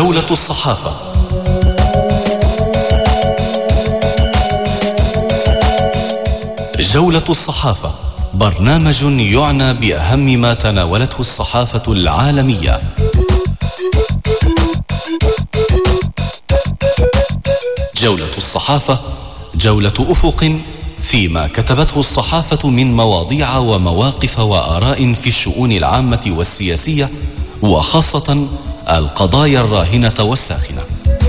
جولة الصحافة. جولة الصحافة برنامج يعنى بأهم ما تناولته الصحافة العالمية. جولة الصحافة جولة أفق فيما كتبته الصحافة من مواضيع ومواقف وآراء في الشؤون العامة والسياسية، وخاصة القضايا الراهنة والساخنة.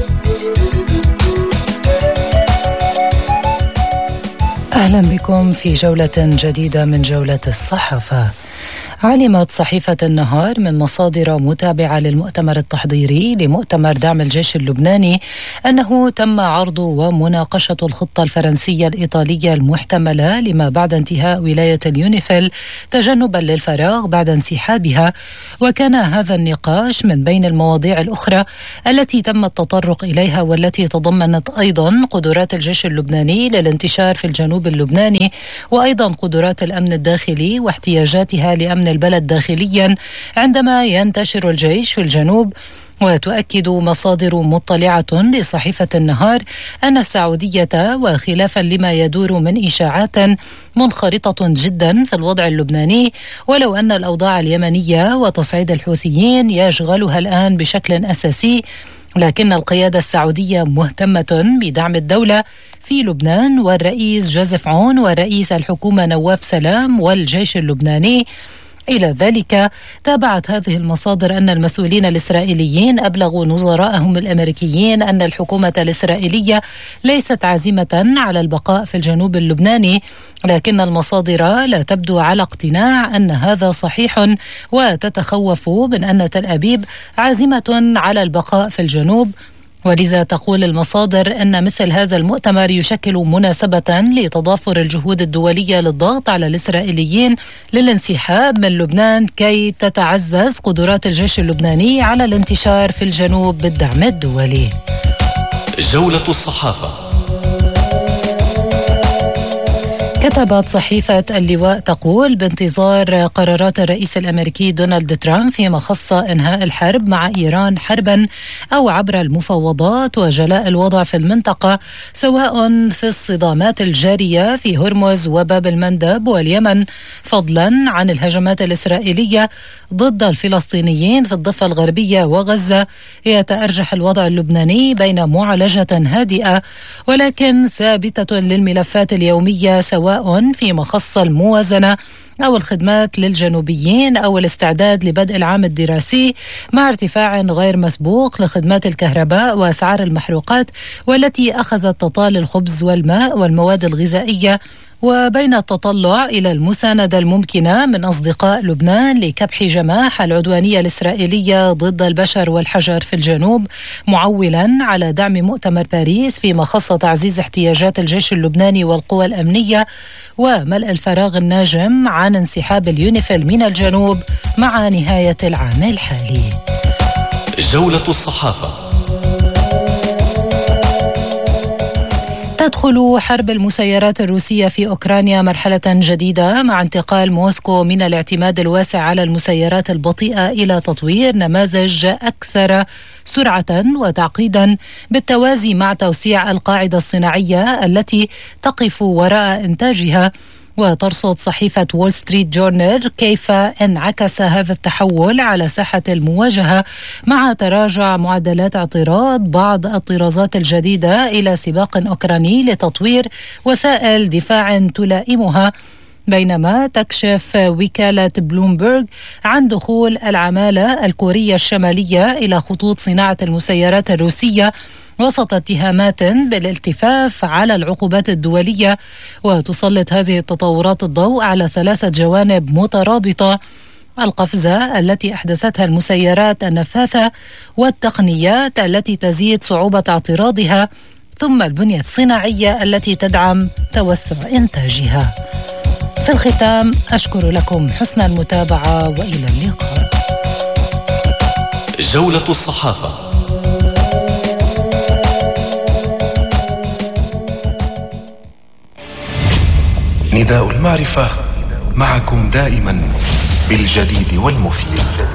أهلا بكم في جولة جديدة من جولة الصحافة. علمت صحيفة النهار من مصادر متابعة للمؤتمر التحضيري لمؤتمر دعم الجيش اللبناني أنه تم عرض ومناقشة الخطة الفرنسية الإيطالية المحتملة لما بعد انتهاء ولاية اليونيفيل تجنبا للفراغ بعد انسحابها، وكان هذا النقاش من بين المواضيع الأخرى التي تم التطرق إليها، والتي تضمنت أيضا قدرات الجيش اللبناني للانتشار في الجنوب اللبناني، وأيضا قدرات الأمن الداخلي واحتياجاتها لأمن البلد داخليا عندما ينتشر الجيش في الجنوب. وتؤكد مصادر مطلعة لصحيفة النهار أن السعودية، وخلافا لما يدور من إشاعات منخرطة جدا في الوضع اللبناني، ولو أن الأوضاع اليمنية وتصعيد الحوثيين يشغلها الآن بشكل أساسي، لكن القيادة السعودية مهتمة بدعم الدولة في لبنان، والرئيس جوزيف عون ورئيس الحكومة نواف سلام والجيش اللبناني. إلى ذلك تابعت هذه المصادر أن المسؤولين الإسرائيليين أبلغوا نظرائهم الأمريكيين أن الحكومة الإسرائيلية ليست عازمة على البقاء في الجنوب اللبناني، لكن المصادر لا تبدو على اقتناع أن هذا صحيح، وتتخوف من أن تل أبيب عازمة على البقاء في الجنوب. ولذا تقول المصادر أن مثل هذا المؤتمر يشكل مناسبة لتضافر الجهود الدولية للضغط على الإسرائيليين للانسحاب من لبنان كي تتعزز قدرات الجيش اللبناني على الانتشار في الجنوب بالدعم الدولي. جولة الصحافة. كتبت صحيفة اللواء تقول بانتظار قرارات الرئيس الأمريكي دونالد ترامب فيما خص إنهاء الحرب مع إيران حربا أو عبر المفاوضات وجلاء الوضع في المنطقة، سواء في الصدامات الجارية في هرمز وباب المندب واليمن، فضلا عن الهجمات الإسرائيلية ضد الفلسطينيين في الضفة الغربية وغزة، يتأرجح الوضع اللبناني بين معالجة هادئة ولكن ثابتة للملفات اليومية، سواء فيما خص الموازنة أو الخدمات للجنوبيين أو الاستعداد لبدء العام الدراسي، مع ارتفاع غير مسبوق لخدمات الكهرباء وأسعار المحروقات والتي أخذت تطال الخبز والماء والمواد الغذائية، وبين التطلع إلى المساندة الممكنة من أصدقاء لبنان لكبح جماح العدوانية الإسرائيلية ضد البشر والحجر في الجنوب، معولا على دعم مؤتمر باريس فيما خص تعزيز احتياجات الجيش اللبناني والقوى الأمنية وملء الفراغ الناجم عن انسحاب اليونيفيل من الجنوب مع نهاية العام الحالي. جولة الصحافة. تدخل حرب المسيرات الروسية في أوكرانيا مرحلة جديدة مع انتقال موسكو من الاعتماد الواسع على المسيرات البطيئة إلى تطوير نماذج أكثر سرعة وتعقيدا، بالتوازي مع توسيع القاعدة الصناعية التي تقف وراء إنتاجها. وترصد صحيفة وول ستريت جورنال كيف انعكس هذا التحول على ساحة المواجهة مع تراجع معدلات اعتراض بعض الطرازات الجديدة إلى سباق أوكراني لتطوير وسائل دفاع تلائمها، بينما تكشف وكالة بلومبرغ عن دخول العمالة الكورية الشمالية إلى خطوط صناعة المسيرات الروسية وسط اتهامات بالالتفاف على العقوبات الدولية. وتسلط هذه التطورات الضوء على 3 جوانب مترابطة: القفزة التي أحدثتها المسيرات النفاثة، والتقنيات التي تزيد صعوبة اعتراضها، ثم البنية الصناعية التي تدعم توسع إنتاجها. في الختام أشكر لكم حسن المتابعة وإلى اللقاء. جولة الصحافة. نداء المعرفة معكم دائما بالجديد والمفيد.